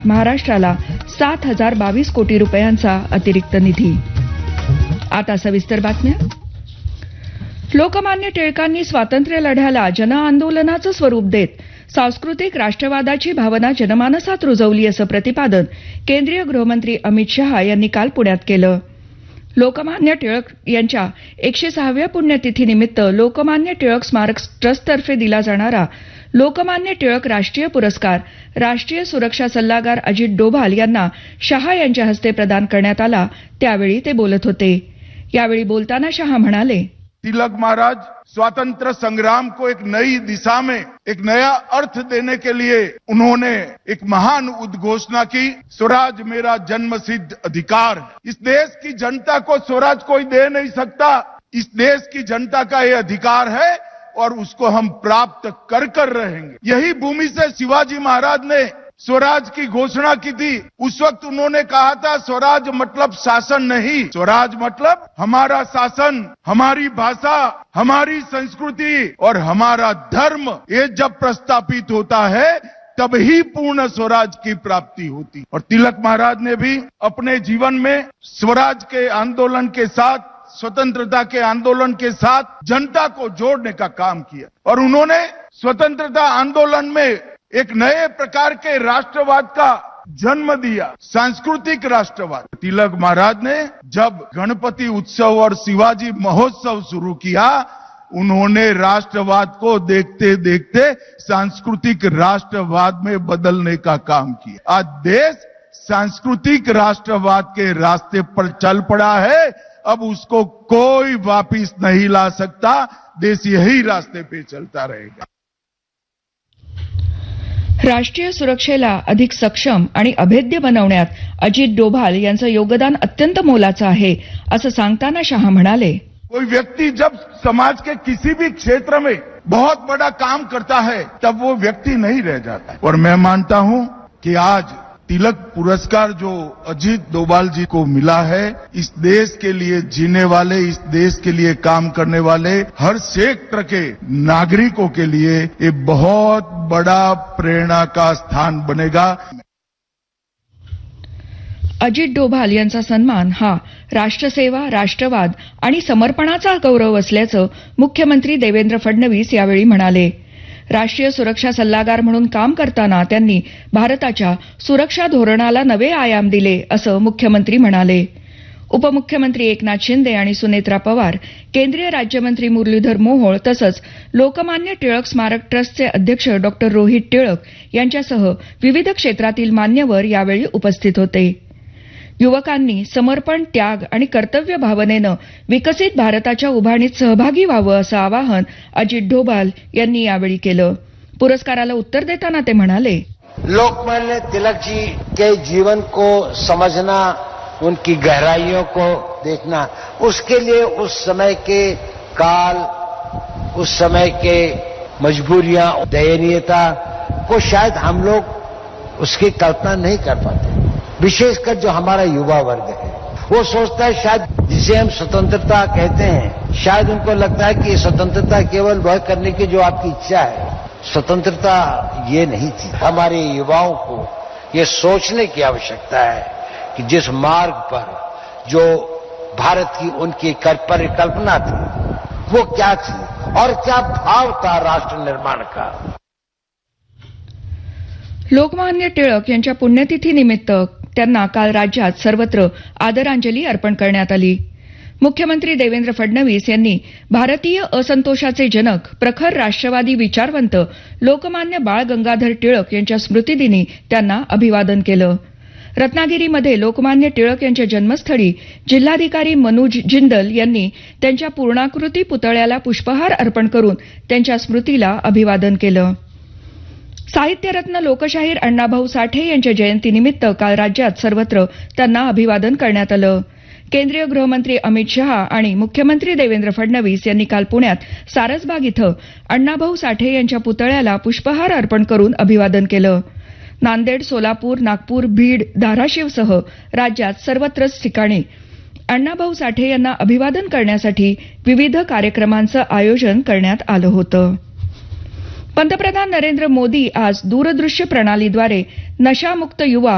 महाराष्ट्राला 7,022 कोटी रुपयांचा अतिरिक्त निधी. आता सविस्तर बातम्या. लोकमान्य टिळकांनी स्वातंत्र्य लढ्याला जनआंदोलनाचं स्वरूप देत सांस्कृतिक राष्ट्रवादाची भावना जनमानसात रुजवली असं प्रतिपादन केंद्रीय गृहमंत्री अमित शहा यांनी काल पुण्यात केलं. लोकमान्य टिळक यांच्या 106व्या पुण्यतिथीनिमित्त लोकमान्य टिळक स्मारक ट्रस्टतर्फे दिला जाणारा लोकमान्य टिळक राष्ट्रीय पुरस्कार राष्ट्रीय सुरक्षा सल्लागार अजित डोभाल यांना शहा यांच्या हस्ते प्रदान करण्यात आला. त्यावेळी ते बोलत होते. यावेळी बोलताना शहा म्हणाले, तिलक महाराज स्वातंत्र संग्राम को एक नई दिशा में एक नया अर्थ देने के लिए उन्होंने एक महान उद्घोषणा की, स्वराज मेरा जन्मसिद्ध अधिकार. इस देश की जनता को स्वराज कोई दे नहीं सकता. इस देश की जनता का ये अधिकार है और उसको हम प्राप्त कर रहेंगे. यही भूमि से शिवाजी महाराज ने स्वराज की घोषणा की थी. उस वक्त उन्होंने कहा था स्वराज मतलब शासन नहीं, स्वराज मतलब हमारा शासन, हमारी भाषा, हमारी संस्कृति और हमारा धर्म. ये जब प्रस्थापित होता है तब ही पूर्ण स्वराज की प्राप्ति होती. और तिलक महाराज ने भी अपने जीवन में स्वराज के आंदोलन के साथ, स्वतंत्रता के आंदोलन के साथ जनता को जोड़ने का काम किया और उन्होंने स्वतंत्रता आंदोलन में एक नए प्रकार के राष्ट्रवाद का जन्म दिया, सांस्कृतिक राष्ट्रवाद. तिलक महाराज ने जब गणपति उत्सव और शिवाजी महोत्सव शुरू किया, उन्होंने राष्ट्रवाद को देखते देखते सांस्कृतिक राष्ट्रवाद में बदलने का काम किया. आज देश सांस्कृतिक राष्ट्रवाद के रास्ते पर चल पड़ा है. अब उसको कोई वापिस नहीं ला सकता. देश यही रास्ते पे चलता रहेगा. राष्ट्रीय सुरक्षेला अधिक सक्षम आणि अभेद्य बनवण्यात अजित डोभाल यांचं योगदान अत्यंत मोलाचं आहे असं सांगताना शहा म्हणाले, कोई व्यक्ति जब समाज के किसी भी क्षेत्र में बहुत बड़ा काम करता है तब वो व्यक्ति नहीं रह जाता. और मैं मानता हूं कि आज तिलक पुरस्कार जो अजित डोभाल जी को मिला है, इस देश के लिए जीने वाले, इस देश के लिए काम करने वाले हर सेक्टर के नागरिकों के लिए ये बहुत बड़ा प्रेरणा का स्थान बनेगा. अजित डोभाल यांचा सन्मान हा राष्ट्रसेवा, राष्ट्रवाद आणि समर्पणाचा गौरव असल्याचं मुख्यमंत्री देवेंद्र फडणवीस यावेळी म्हणाले. राष्ट्रीय सुरक्षा सल्लागार म्हणून काम करताना त्यांनी भारताच्या सुरक्षा धोरणाला नवे आयाम दिले असं मुख्यमंत्री म्हणाले. उपमुख्यमंत्री एकनाथ शिंदे आणि सुनेत्रा पवार, केंद्रीय राज्यमंत्री मुरलीधर मोहोळ तसंच लोकमान्य टिळक स्मारक ट्रस्टचे अध्यक्ष डॉक्टर रोहित टिळक यांच्यासह विविध क्षेत्रातील मान्यवर यावेळी उपस्थित होते. युवकांनी समर्पण, त्याग आणि कर्तव्य भावनेनं विकसित भारताच्या उभारणीत सहभागी व्हावं असं आवाहन अजित डोभाल यांनी यावेळी केलं. पुरस्काराला उत्तर देताना ते म्हणाले, लोकमान्य तिलक जी के जीवन को समझना, उनकी गहराइयों को देखना, उसके लिए उस समय के काल, उस समय के मजबूरियां, दयनीयता को शायद हम लोग उसकी कल्पना नहीं कर पाते. विशेषकर जो हमारा युवा वर्ग है वो सोचता है शायद जिसे हम स्वतंत्रता कहते हैं, शायद उनको लगता है कि स्वतंत्रता केवल वह करने की जो आपकी इच्छा है. स्वतंत्रता ये नहीं थी. हमारे युवाओं को ये सोचने की आवश्यकता है कि जिस मार्ग पर जो भारत की उनकी परिकल्पना थी वो क्या थी और क्या भाव था राष्ट्र निर्माण का. लोकमान्य टिळक यांच्या पुण्यतिथीनिमित्त त्यांना काल राज्यात सर्वत्र आदरांजली अर्पण करण्यात आली. मुख्यमंत्री देवेंद्र फडणवीस यांनी भारतीय असंतोषाचे जनक, प्रखर राष्ट्रवादी विचारवंत लोकमान्य बाळ गंगाधर टिळक यांच्या स्मृतिदिनी त्यांना अभिवादन केलं. रत्नागिरीमध्ये लोकमान्य टिळक यांच्या जन्मस्थळी जिल्हाधिकारी मनोज जिंदल यांनी त्यांच्या पूर्णाकृती पुतळ्याला पुष्पहार अर्पण करून त्यांच्या स्मृतीला अभिवादन केलं. साहित्यरत्न लोकशाहीर अण्णाभाऊ साठे यांच्या जयंतीनिमित्त काल राज्यात सर्वत्र त्यांना अभिवादन करण्यात आलं. केंद्रीय गृहमंत्री अमित शहा आणि मुख्यमंत्री देवेंद्र फडणवीस यांनी काल पुण्यात सारसबाग इथं अण्णाभाऊ साठे यांच्या पुतळ्याला पुष्पहार अर्पण करून अभिवादन केलं. नांदेड, सोलापूर, नागपूर, बीड, धाराशिवसह राज्यात सर्वत्रच ठिकाणी अण्णाभाऊ साठे यांना अभिवादन करण्यासाठी विविध कार्यक्रमांचं आयोजन करण्यात आलं होतं. पंतप्रधान नरेंद्र मोदी आज दूरदृश्य प्रणालीद्वारे नशामुक्त युवा